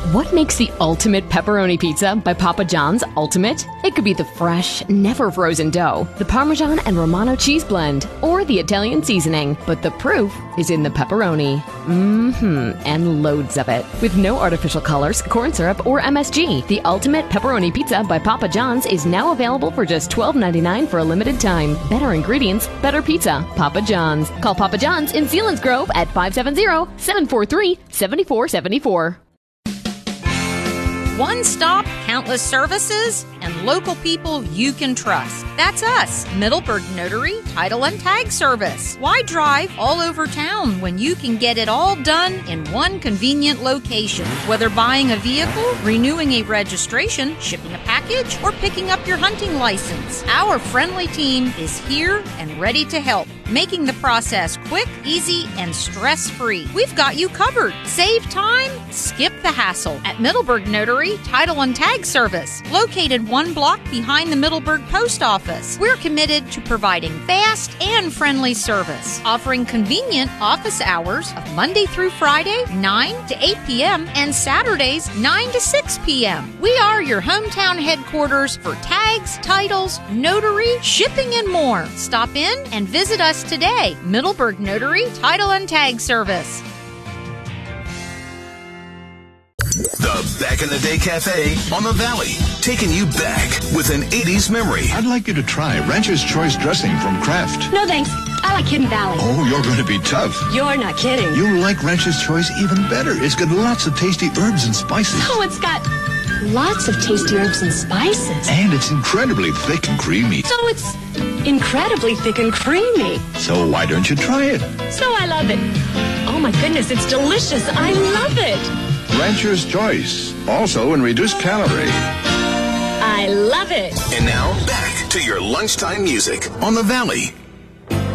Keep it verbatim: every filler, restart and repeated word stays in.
What makes the ultimate pepperoni pizza by Papa John's ultimate? It could be the fresh, never frozen dough, the Parmesan and Romano cheese blend, or the Italian seasoning. But the proof is in the pepperoni. Mmm-hmm, and loads of it. With no artificial colors, corn syrup, or M S G, the ultimate pepperoni pizza by Papa John's is now available for just twelve ninety-nine for a limited time. Better ingredients, better pizza. Papa John's. Call Papa John's in Selinsgrove at five seven zero, seven four three, seven four seven four. One stop, countless services, and local people you can trust. That's us, Middleburg Notary Title and Tag Service. Why drive all over town when you can get it all done in one convenient location? Whether buying a vehicle, renewing a registration, shipping a package, or picking up your hunting license, our friendly team is here and ready to help, making the process quick, easy, and stress-free. We've got you covered. Save time, skip the hassle at Middleburg Notary Title and Tag Service, located one block behind the Middleburg Post Office. We're committed to providing fast and friendly service, offering convenient office hours of Monday through Friday, nine to eight p.m., and Saturdays, nine to six p.m. We are your hometown headquarters for tags, titles, notary, shipping, and more. Stop in and visit us today. Middleburg Notary Title and Tag Service. The Back in the Day Cafe on the Valley, taking you back with an eighties memory. I'd like you to try Rancher's Choice dressing from Kraft. No thanks. I like Hidden Valley. Oh, you're going to be tough. You're not kidding. You'll like Rancher's Choice even better. It's got lots of tasty herbs and spices. Oh, it's got lots of tasty herbs and spices. And it's incredibly thick and creamy. So it's incredibly thick and creamy. So why don't you try it? So I love it. Oh my goodness, it's delicious. I love it. Rancher's Choice, also in reduced calorie. I love it. And now, back to your lunchtime music on the Valley.